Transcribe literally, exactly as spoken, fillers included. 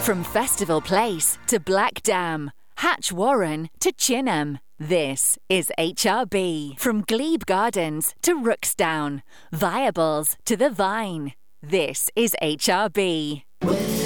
From Festival Place to Black Dam, Hatch Warren to Chinham, this is H R B. From Glebe Gardens to Rooksdown, Viables to The Vine, this is H R B.